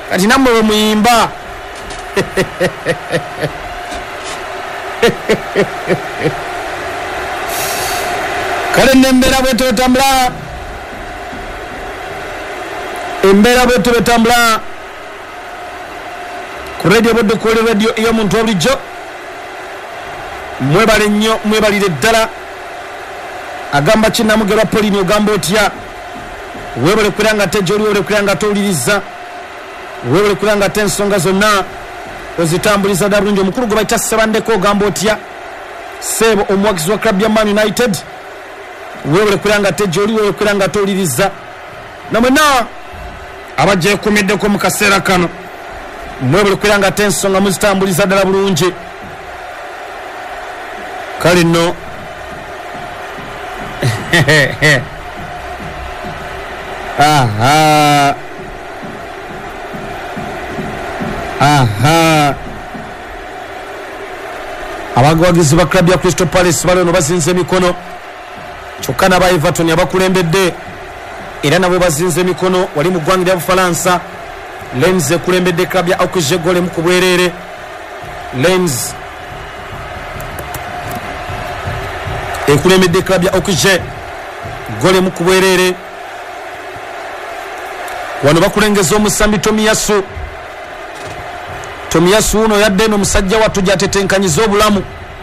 kati nammwe muyimba kale nembera bwetu betambula embera bwetu betambula ku radio boddo ku radio iyo muntu obulijjo mwebale nnyo mwebalire ddala agamba kinnamugerwa Pauline ogamba otya webale kuranga te joli webale kuranga toliriza webale kuranga te ensonga zonna ozitambuliza ddala bulungi omukulu gwe bayita Sebandeko ogamba otya Sebo omuwagizi wa club ya Man United webale kuranga te joli webale kuranga toliriza namwena abajja ekumiddeko mu kaseera kano mwebale kuranga te ensonga muzitambuliza ddala bulungi kale nno aha abagwagizi ba club ya Crystal Palace bali no bazinze emikono kyokka n'aba Everton abakulembedde era nabo bazinze emikono wali mu ggwanga lya Bufalansa Lens ekulembedde club ya Auxerre gole mu kubwerere Lens ekulembedde club ya Auxerre gole mu kubwerere wano bakulengeza omusambi Tomiyasu uno yadde no musajja wattu gyatetenkanyiza obulamu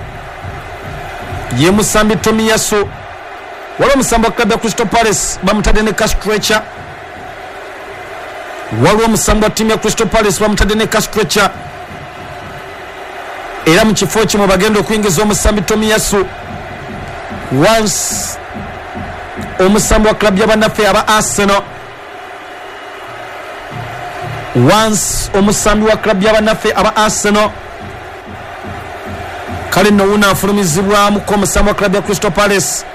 ye musambi Tomiyasu waliwo omusambi wa club ya Crystal Palace bamutadde ne Castrecha waliwo omusambi wa ttiimu ya Crystal Palace bamutadde ne Castrecha era mu kifo kimu bagenda okuyingiza omusambi Tomiyasu once omusambi wa club y'abannaffe aba Arsenal once omusambi wa club y'abannaffe aba Arsenal kale nno wuno afulumizibwamuko omusambi wa club ya Crystal Palace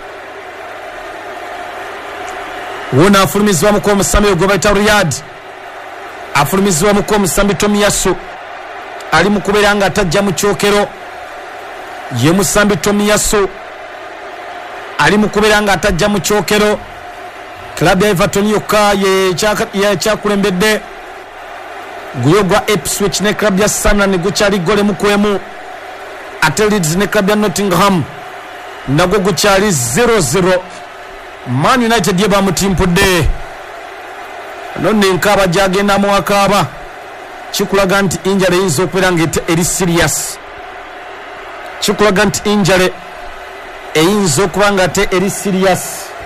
wuno afulumizibwamuko omusambi gwe bayita Riyad afulumizibwamuko omusambi Tomiyasu ali mu kubeera nga atajja mu kyokero ye musambi Tomiyasu ali mu kubeera nga atajja mu kyokero club ya Everton yokka ye kyakulembedde guyo gwa Ipswich ne club ya Sunderland gukyali gole mu kwemu ate Leeds ne club ya Nottingham nagwo gukyali 0-0 Man United ye bamutimpudde nonne nkaba gyagenda mu akaaba kikulaga nti injale eyinza okubeera nga eri serious kikulaga nti injale eyinza okuba nga ate eri serious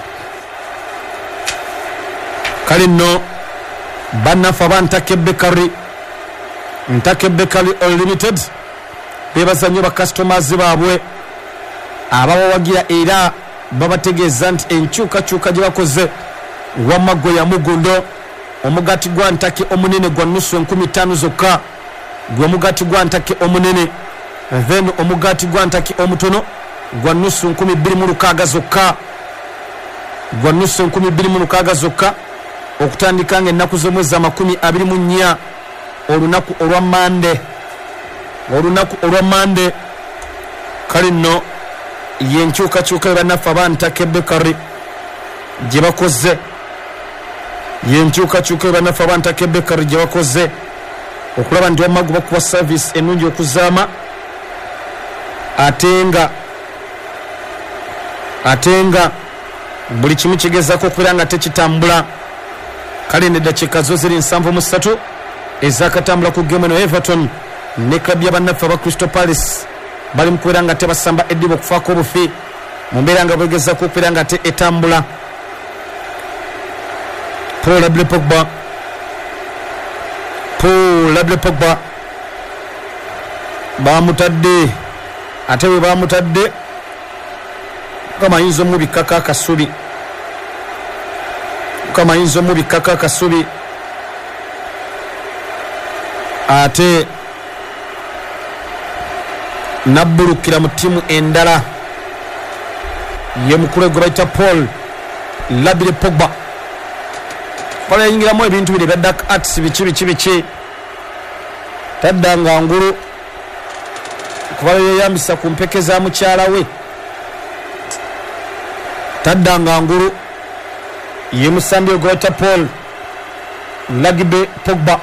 kale nno bannaffe abantake Bakery Unlimited bebaza nnyo bakastomers baabwe ababawagira era babategeeza nti enkyukakyuka gye bakoze wamma gwe ya Mugundo omugati gwa ntake omunene gwa nusu 15,000 zokka gwe omugati gwa ntake omunene then omugati gwa ntake omutono gwa nusu 26,000 zokka gwa nusu 26,000 zokka okutandika nga ennaku z'omwezi 24 olunaku olwa Mande kale nno yenkyukakyuka bannaffe abantake Bakery gye bakoze yenkyukakyuka bannaffe abantake Bakery gye bakoze okulaba nti wamma gwe bakuwa service ennungi okuzaama ate nga buli kimu kigezako okubeera nga tekitambula kale neddakiika zo ziri 73 ezakatambula ku gemu eno Everton ne club y'abannaffe aba Crystal Palace bali mu kubeera nga tebasamba eddiba okufaako obufi mu mbeera nga begezaako okubeera nga te etambula Paul Labile Pogba bamutadde ate we bamutadde kamayinza omubikkako akasubi ate nabbulukira mu ttiimu endala ye mukulu gwe bayita Paul Labile Pogba yayingiramu ebintu biri bya dark arts biki taddanga ngulu kuba yeyambisa ku mpeke za mukyala we taddanga ngulu ye musambi gwe bayita Paul Labile Pogba